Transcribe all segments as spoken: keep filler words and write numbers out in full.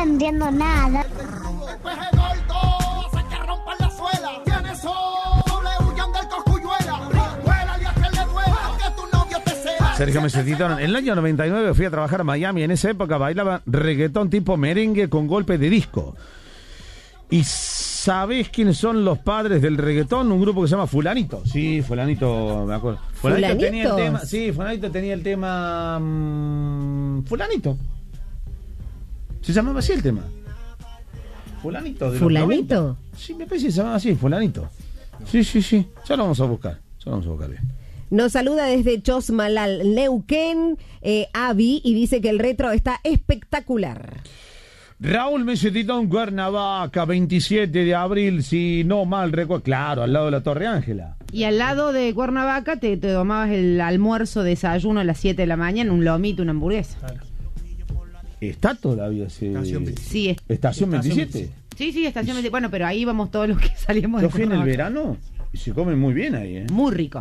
entiendo nada. Sergio Mesecito, en el año noventa y nueve fui a trabajar a Miami. En esa época bailaba reggaetón tipo merengue con golpe de disco. ¿Y sabés quiénes son los padres del reggaetón? Un grupo que se llama Fulanito. Sí, Fulanito, me acuerdo. Fulanito ¿Fulanitos? tenía el tema. Sí, Fulanito tenía el tema. Mmm, Fulanito. Se llamaba así el tema. Fulanito. De ¿Fulanito? Los noventa. Sí, me parece que se llamaba así, Fulanito. Sí, sí, sí. Ya lo vamos a buscar. Ya lo vamos a buscar bien. Nos saluda desde Chosmalal, Neuquén, eh, Avi, y dice que el retro está espectacular. Raúl Mesetito en Cuernavaca, veintisiete de abril, si no mal recuerdo. Claro, al lado de la Torre Ángela. Y al lado de Cuernavaca te, te tomabas el almuerzo, desayuno a las siete de la mañana, un lomito, una hamburguesa. Claro. ¿Está todavía ese... Estación veintisiete. Sí, es- ¿Estación veintisiete? veintisiete. sí, sí, estación veintisiete. Bueno, pero ahí íbamos todos los que salíamos Yo de fui en el Cuernavaca. verano y se come muy bien ahí, ¿eh? Muy rico.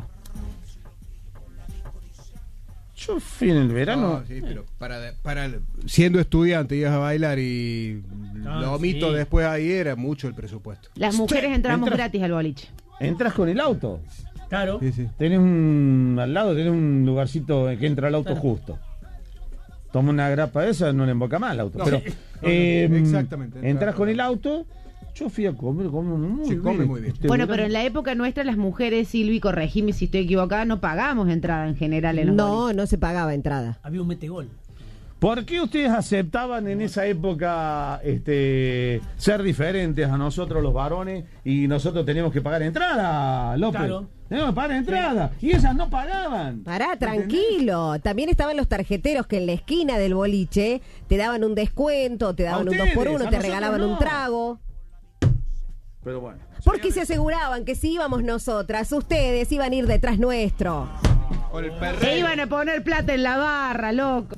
Yo fui en el verano... No, sí, pero para, para siendo estudiante ibas a bailar y Ah, lo omito sí. después ahí era mucho el presupuesto. Las mujeres entramos Entra- gratis al boliche. Entras con el auto. Claro. Sí, sí. Tenés un... Al lado tenés un lugarcito que entra el auto Claro. justo. Toma una grapa de esa, no le emboca más el auto. No, pero sí. eh, No, no, exactamente. Entras Entras con con el el auto. Yo fui a comer, comer muy Sí, bien. come muy bien. Este Bueno, verano. pero en la época nuestra, las mujeres, Silvi, corregime si estoy equivocada, no pagamos entrada en general en los No, boliches. no se pagaba entrada. Había un metegol. ¿Por qué ustedes aceptaban en esa época este, ser diferentes a nosotros los varones y nosotros teníamos que pagar entrada, López? Claro. Teníamos que pagar entrada y ellas no pagaban. Pará, tranquilo. También estaban los tarjeteros que en la esquina del boliche te daban un descuento, te daban A un dos por ustedes, uno, a te nosotros regalaban no. un trago. Pero bueno. Porque se aseguraban que si íbamos nosotras, ustedes iban a ir detrás nuestro. Con el Se perreo. iban a poner plata en la barra, loco.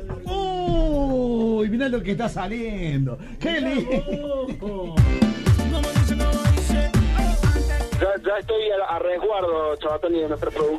¡Uy! Mirá lo que está saliendo. ¡Qué lindo! Ojo. Ya, ya estoy a, a resguardo, Chabatoni, de nuestra producción.